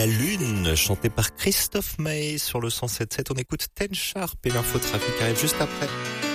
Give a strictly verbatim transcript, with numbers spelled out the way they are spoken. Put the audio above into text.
La Lune, chantée par Christophe Maé sur le cent sept sept. On écoute Ten Sharp et l'infotrafic arrive juste après.